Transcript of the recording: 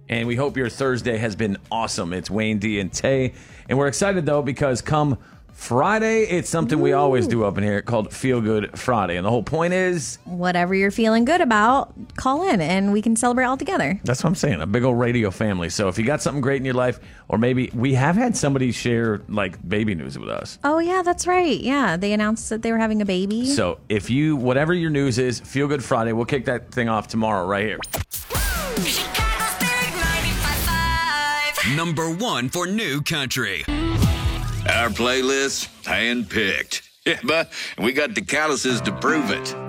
And we hope your Thursday has been awesome. It's Wayne D and Tay. And we're excited, though, because come Friday, it's something we always do up in here called Feel Good Friday. And the whole point is... whatever you're feeling good about, call in and we can celebrate all together. That's what I'm saying, a big old radio family. So if you got something great in your life, or maybe we have had somebody share, like, baby news with us. Oh, yeah, that's right. Yeah, they announced that they were having a baby. So if you, whatever your news is, Feel Good Friday, we'll kick that thing off tomorrow right here. Chicago's Big 95.5. Number 1 for New Country. Our playlist, hand-picked. Yeah, but we got the calluses to prove it.